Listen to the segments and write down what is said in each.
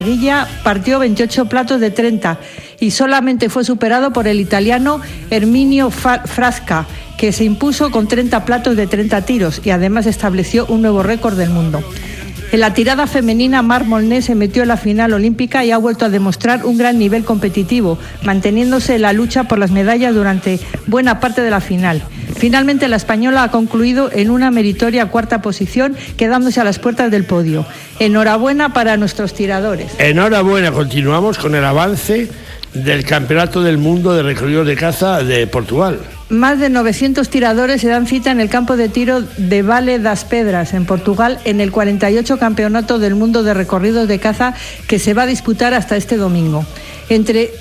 Guilla partió 28 platos de 30 y solamente fue superado por el italiano Erminio Frasca, que se impuso con 30 platos de 30 tiros y además estableció un nuevo récord del mundo. En la tirada femenina, Mar Molné se metió en la final olímpica y ha vuelto a demostrar un gran nivel competitivo, manteniéndose en la lucha por las medallas durante buena parte de la final. Finalmente, la española ha concluido en una meritoria cuarta posición, quedándose a las puertas del podio. Enhorabuena para nuestros tiradores. Enhorabuena, continuamos con el avance del Campeonato del Mundo de Recorridos de Caza de Portugal. Más de 900 tiradores se dan cita en el campo de tiro de Vale das Pedras, en Portugal, en el 48 Campeonato del Mundo de Recorridos de Caza que se va a disputar hasta este domingo. Entre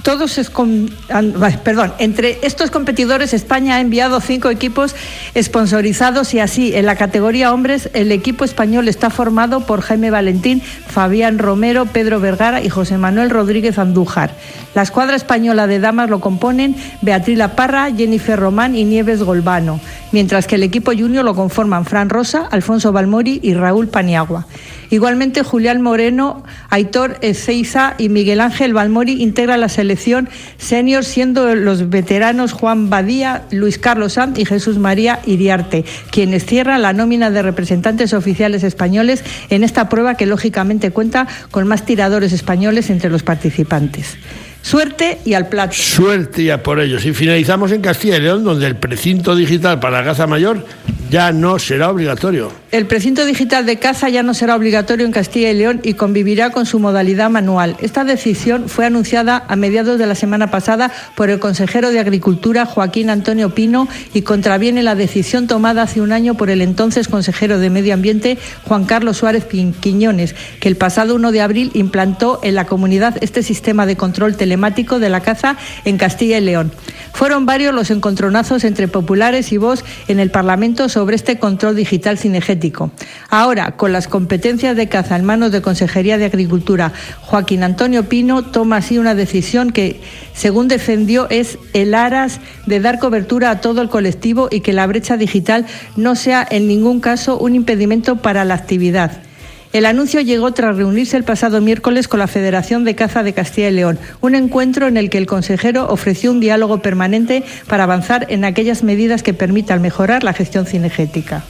estos competidores, España ha enviado 5 equipos sponsorizados y así, en la categoría hombres, el equipo español está formado por Jaime Valentín, Fabián Romero, Pedro Vergara y José Manuel Rodríguez Andújar. La escuadra española de damas lo componen Beatriz La Parra, Jennifer Román y Nieves Golbano, mientras que el equipo junior lo conforman Fran Rosa, Alfonso Balmori y Raúl Paniagua. Igualmente, Julián Moreno, Aitor Ezeiza y Miguel Ángel Balmori integran la selección senior, siendo los veteranos Juan Badía, Luis Carlos Sanz y Jesús María Iriarte, quienes cierran la nómina de representantes oficiales españoles en esta prueba que lógicamente cuenta con más tiradores españoles entre los participantes. Suerte y al plato. Suerte y a por ellos. Y finalizamos en Castilla y León, donde el precinto digital para la caza mayor ya no será obligatorio. El precinto digital de caza ya no será obligatorio en Castilla y León y convivirá con su modalidad manual. Esta decisión fue anunciada a mediados de la semana pasada por el consejero de Agricultura, Joaquín Antonio Pino, y contraviene la decisión tomada hace un año por el entonces consejero de Medio Ambiente, Juan Carlos Suárez Quiñones, que el pasado 1 de abril implantó en la comunidad este sistema de control telemático de la caza en Castilla y León. Fueron varios los encontronazos entre populares y Vox en el Parlamento sobre este control digital cinegético. Ahora, con las competencias de caza en manos de Consejería de Agricultura, Joaquín Antonio Pino toma así una decisión que, según defendió, es el aras de dar cobertura a todo el colectivo y que la brecha digital no sea en ningún caso un impedimento para la actividad. El anuncio llegó tras reunirse el pasado miércoles con la Federación de Caza de Castilla y León, un encuentro en el que el consejero ofreció un diálogo permanente para avanzar en aquellas medidas que permitan mejorar la gestión cinegética.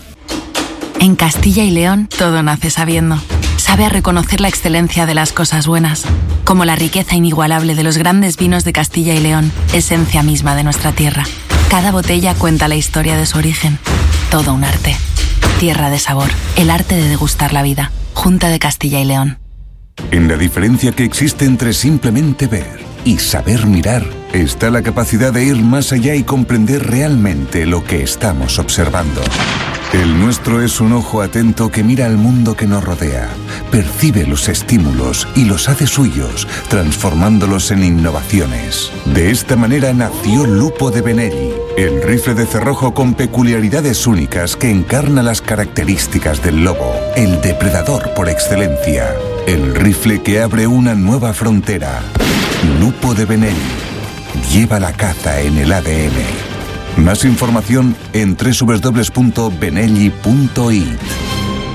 En Castilla y León todo nace sabiendo. Sabe a reconocer la excelencia de las cosas buenas, como la riqueza inigualable de los grandes vinos de Castilla y León, esencia misma de nuestra tierra. Cada botella cuenta la historia de su origen. Todo un arte. Tierra de sabor, el arte de degustar la vida. Junta de Castilla y León. En la diferencia que existe entre simplemente ver y saber mirar, está la capacidad de ir más allá y comprender realmente lo que estamos observando. El nuestro es un ojo atento que mira al mundo que nos rodea, percibe los estímulos y los hace suyos, transformándolos en innovaciones. De esta manera nació Lupo de Benelli, el rifle de cerrojo con peculiaridades únicas que encarna las características del lobo, el depredador por excelencia. El rifle que abre una nueva frontera. Lupo de Benelli. Lleva la caza en el ADN. Más información en www.benelli.it.